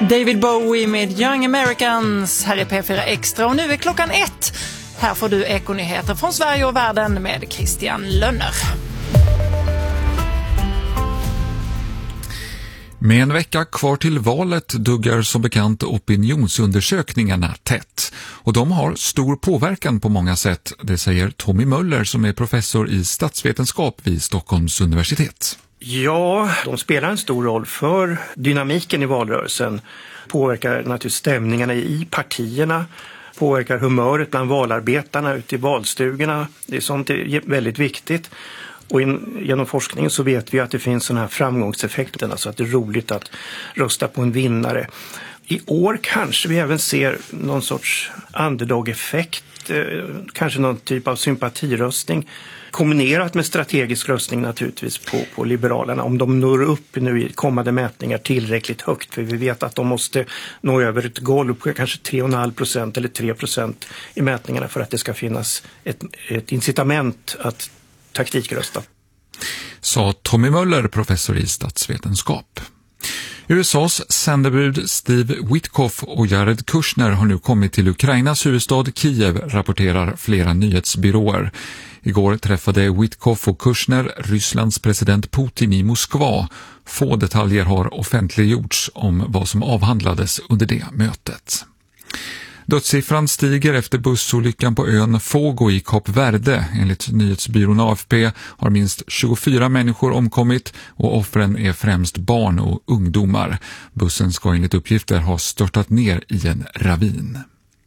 David Bowie med Young Americans. Här är P4 Extra och nu är klockan 1. Här får du ekonyheter från Sverige och världen med Christian Lönner. Med en vecka kvar till valet duggar som bekant opinionsundersökningarna tätt. Och de har stor påverkan på många sätt, det säger Tommy Möller som är professor i statsvetenskap vid Stockholms universitet. Ja, de spelar en stor roll för dynamiken i valrörelsen. Påverkar naturligtvis stämningarna i partierna, påverkar humöret bland valarbetarna ute i valstugorna. Det är sånt är väldigt viktigt. Och genom forskningen så vet vi att det finns sådana här framgångseffekter, alltså att det är roligt att rösta på en vinnare. I år kanske vi även ser någon sorts underdog-effekt, kanske någon typ av sympatiröstning kombinerat med strategisk röstning naturligtvis på Liberalerna. Om de når upp nu i kommande mätningar tillräckligt högt, för vi vet att de måste nå över ett golv på kanske 3,5% eller 3% i mätningarna för att det ska finnas ett incitament att taktikrösta. Sa Tommy Möller, professor i statsvetenskap. USAs sändebud Steve Witkoff och Jared Kushner har nu kommit till Ukrainas huvudstad Kiev, rapporterar flera nyhetsbyråer. Igår träffade Witkoff och Kushner Rysslands president Putin i Moskva. Få detaljer har offentliggjorts om vad som avhandlades under det mötet. Dödssiffran stiger efter bussolyckan på ön Fogo i Kap Verde. Enligt nyhetsbyrån AFP har minst 24 människor omkommit och offren är främst barn och ungdomar. Bussen ska enligt uppgifter ha störtat ner i en ravin.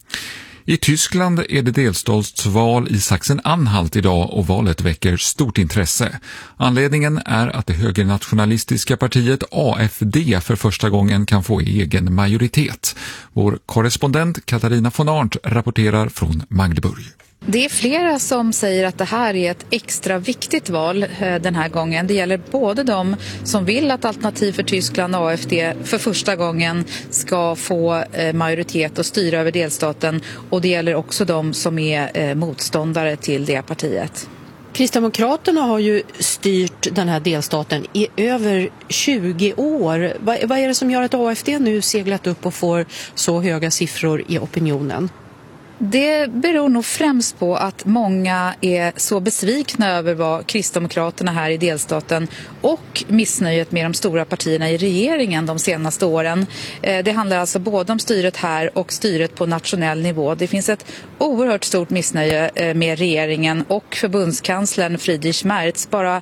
I Tyskland är det delstatsval i Sachsen-Anhalt idag och valet väcker stort intresse. Anledningen är att det högernationalistiska partiet AfD för första gången kan få egen majoritet. Vår korrespondent Katarina von Arndt rapporterar från Magdeburg. Det är flera som säger att det här är ett extra viktigt val den här gången. Det gäller både de som vill att Alternativ för Tyskland och AfD för första gången ska få majoritet och styra över delstaten. Och det gäller också de som är motståndare till det partiet. Kristdemokraterna har ju styrt den här delstaten i över 20 år. Vad är det som gör att AfD nu seglat upp och får så höga siffror i opinionen? Det beror nog främst på att många är så besvikna över vad Kristdemokraterna här i delstaten och missnöjet med de stora partierna i regeringen de senaste åren. Det handlar alltså både om styret här och styret på nationell nivå. Det finns ett oerhört stort missnöje med regeringen och förbundskanslern Friedrich Merz. Bara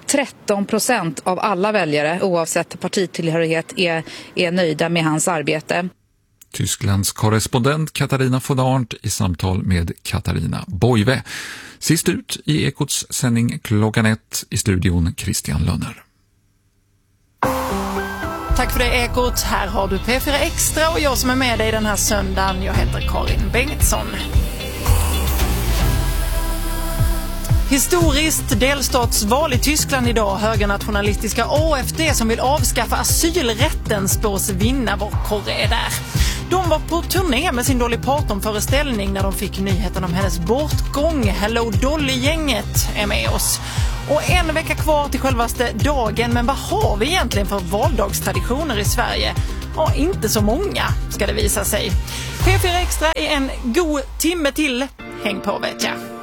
13% av alla väljare oavsett partitillhörighet är nöjda med hans arbete. Tysklands korrespondent Katarina von Arndt i samtal med Katarina Boive. Sist ut i Ekots sändning klockan 1 i studion Christian Lönner. Tack för det Ekot. Här har du P4 Extra och jag som är med dig den här söndagen. Jag heter Karin Bengtsson. Historiskt delstatsval i Tyskland idag. Högernationalistiska AfD som vill avskaffa asylrätten spås vinna. Vår korre är där. De var på turné med sin Dolly Parton-föreställning när de fick nyheten om hennes bortgång. Hello Dolly-gänget är med oss. Och en vecka kvar till självaste dagen. Men vad har vi egentligen för valdagstraditioner i Sverige? Ja, inte så många ska det visa sig. P4 Extra är en god timme till. Häng på vet jag.